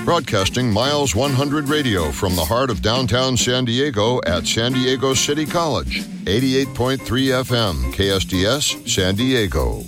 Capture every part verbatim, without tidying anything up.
Broadcasting Miles one hundred Radio from the heart of downtown San Diego at San Diego City College. eighty-eight point three F M, K S D S, San Diego.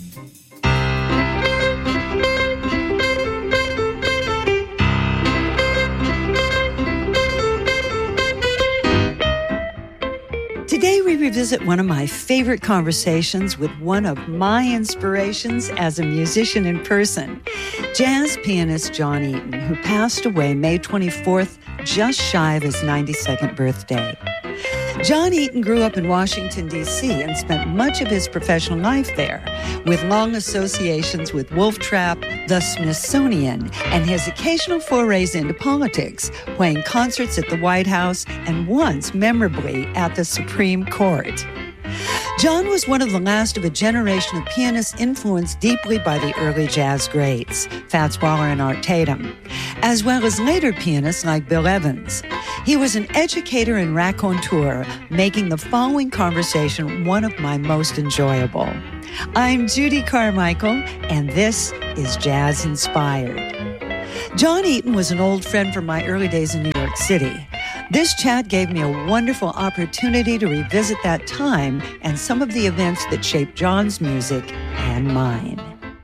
Today we revisit one of my favorite conversations with one of my inspirations as a musician in person, jazz pianist John Eaton, who passed away May twenty-fourth, just shy of his ninety-second birthday. John Eaton grew up in Washington, D C and spent much of his professional life there, with long associations with Wolf Trap, the Smithsonian, and his occasional forays into politics, playing concerts at the White House and once, memorably, at the Supreme Court. John was one of the last of a generation of pianists influenced deeply by the early jazz greats, Fats Waller and Art Tatum, as well as later pianists like Bill Evans. He was an educator and raconteur, making the following conversation one of my most enjoyable. I'm Judy Carmichael, and this is Jazz Inspired. John Eaton was an old friend from my early days in New York City. This chat gave me a wonderful opportunity to revisit that time and some of the events that shaped John's music and mine.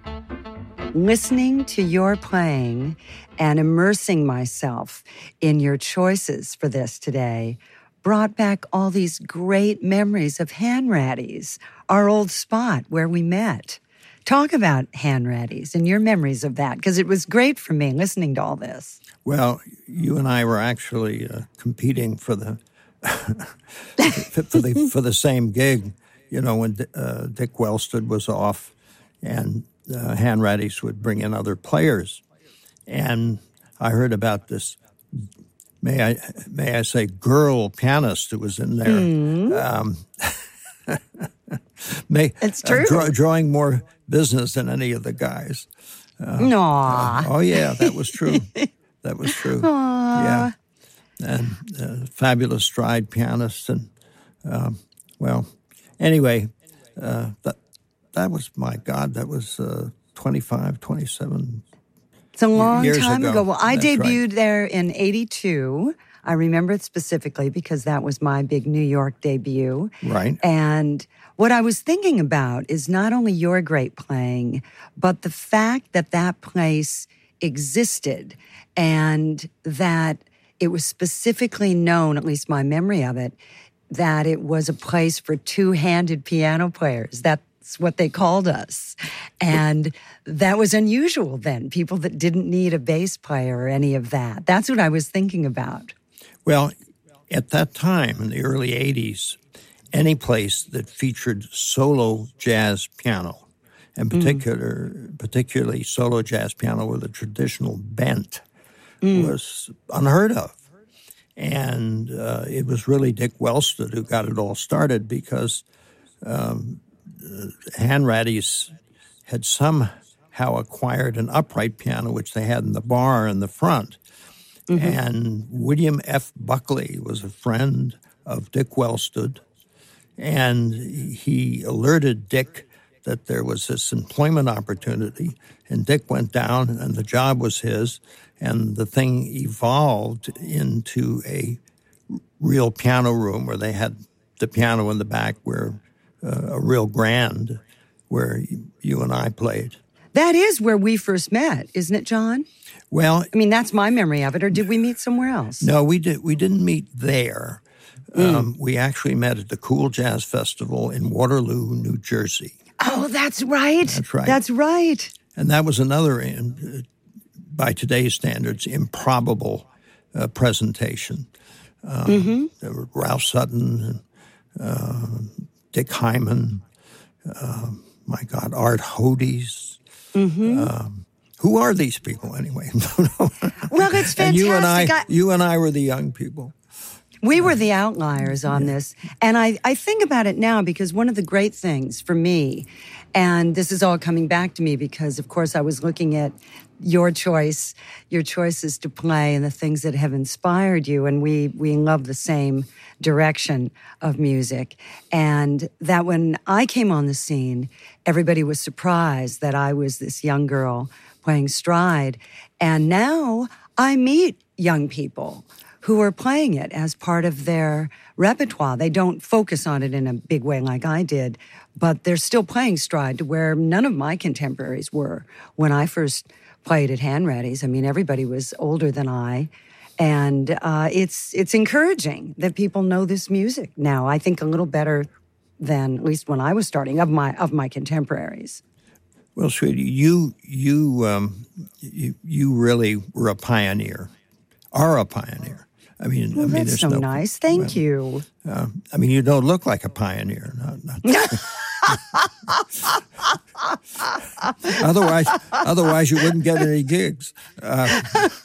Listening to your playing and immersing myself in your choices for this today brought back all these great memories of Hanratty's, our old spot where we met. Talk about Hanratty's and your memories of that, because it was great for me listening to all this. Well, you and I were actually uh, competing for the for the for the same gig. You know, when uh, Dick Wellstead was off, and uh, Hanratty's would bring in other players, and I heard about this. May I may I say girl pianist who was in there? Mm. Um, may, it's true. Uh, draw, drawing more business than any of the guys. Uh, Aww. Uh, oh yeah, that was true. That was true. Aww. Yeah, and uh, fabulous stride pianist, and um, well, anyway, uh, that that was my God. That was uh, twenty-five, twenty-seven. It's a long years time ago. ago. Well, I That's debuted right. there in eighty-two. I remember it specifically because that was my big New York debut. Right. And what I was thinking about is not only your great playing, but the fact that that place existed and that it was specifically known, at least my memory of it, that it was a place for two-handed piano players. That's what they called us. And that was unusual then, people that didn't need a bass player or any of that. That's what I was thinking about. Well, at that time, in the early eighties, any place that featured solo jazz piano, and particular, mm. particularly solo jazz piano with a traditional bent, mm. was unheard of. And uh, it was really Dick Wellstead who got it all started because um, Hanratty's had somehow acquired an upright piano, which they had in the bar in the front. Mm-hmm. And William F. Buckley was a friend of Dick Wellstead, and he alerted Dick that there was this employment opportunity, and Dick went down, and the job was his, and the thing evolved into a real piano room where they had the piano in the back, where uh, a real grand, where you and I played. That is where we first met, isn't it, John? Well, I mean, that's my memory of it. Or did we meet somewhere else? No, we did. We didn't meet there. Mm. Um, we actually met at the Cool Jazz Festival in Waterloo, New Jersey. Oh, that's right. That's right. That's right. And that was another, uh, by today's standards, improbable uh, presentation. Um, mm-hmm. There were Ralph Sutton, and, uh, Dick Hyman, uh, my God, Art Hodes. Mm-hmm. Um, Who are these people anyway? Well, it's fantastic. And you and I, I, you and I were the young people. We were the outliers on yeah. this. And I, I think about it now because one of the great things for me, and this is all coming back to me because, of course, I was looking at your choice, your choices to play and the things that have inspired you. And we, we love the same direction of music. And that when I came on the scene, everybody was surprised that I was this young girl playing stride. And now I meet young people who are playing it as part of their repertoire. They don't focus on it in a big way like I did, but they're still playing stride to where none of my contemporaries were when I first played at Hanratty's. I mean, everybody was older than I, and uh, it's it's encouraging that people know this music now. I think a little better than at least when I was starting of my of my contemporaries. Well, sweetie, you you um, you you really were a pioneer, are a pioneer. I mean, well, I mean, that's so no, nice. Thank uh, you. Uh, I mean, you don't look like a pioneer. Not, not otherwise, otherwise you wouldn't get any gigs. Uh,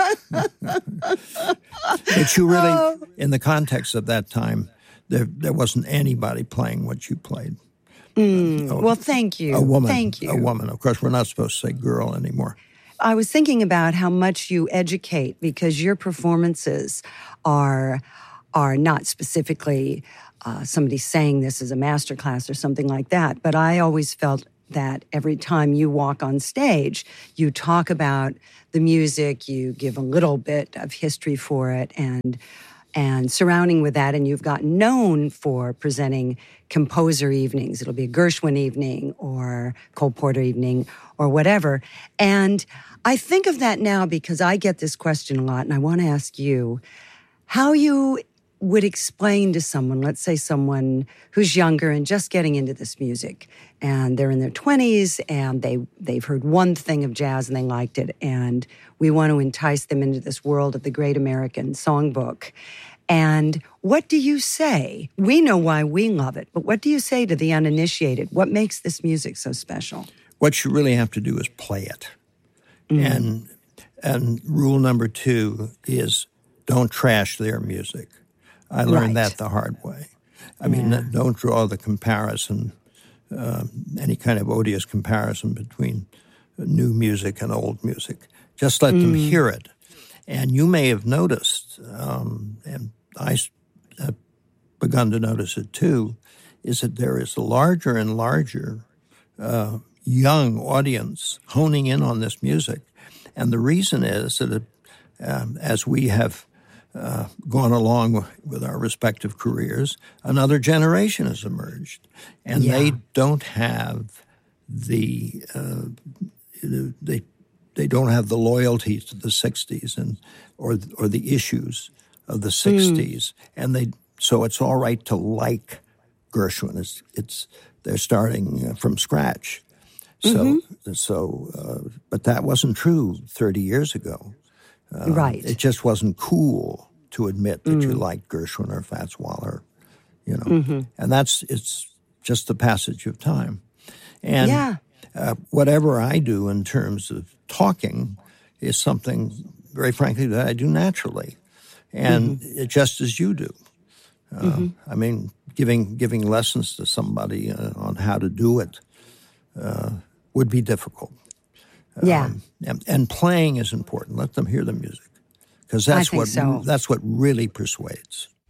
but you really, in the context of that time, there there wasn't anybody playing what you played. Mm, a, well, thank you. A woman. Thank you. A woman. Of course, we're not supposed to say girl anymore. I was thinking about how much you educate because your performances are are not specifically uh, somebody saying this is a master class or something like that. But I always felt that every time you walk on stage, you talk about the music, you give a little bit of history for it, and and surrounding with that, and you've gotten known for presenting composer evenings. It'll be a Gershwin evening or Cole Porter evening or whatever. And I think of that now because I get this question a lot, and I want to ask you how you would explain to someone, let's say someone who's younger and just getting into this music, and they're in their twenties, and they, they've heard one thing of jazz and they liked it, and we want to entice them into this world of the Great American Songbook. And what do you say? We know why we love it, but what do you say to the uninitiated? What makes this music so special? What you really have to do is play it. Mm. And and rule number two is don't trash their music. I learned right. that the hard way. I yeah. mean, don't draw the comparison, uh, any kind of odious comparison between new music and old music. Just let mm. them hear it. And you may have noticed, um, and I have begun to notice it too, is that there is a larger and larger uh, young audience honing in on this music. And the reason is that it, um, as we have uh, gone along with our respective careers, another generation has emerged. And yeah. they don't have the, uh, they They don't have the loyalty to the sixties and or or the issues of the sixties, mm. and they so it's all right to like Gershwin. It's it's they're starting from scratch. So mm-hmm. so, uh, but that wasn't true thirty years ago. Uh, right. It just wasn't cool to admit that mm. you liked Gershwin or Fats Waller, you know. Mm-hmm. And that's it's just the passage of time. And yeah. uh, whatever I do in terms of talking is something, very frankly, that I do naturally, and mm-hmm. just as you do. Uh, mm-hmm. I mean, giving giving lessons to somebody uh, on how to do it uh, would be difficult. Yeah, um, and, and playing is important. Let them hear the music, because that's what so. that's what really persuades.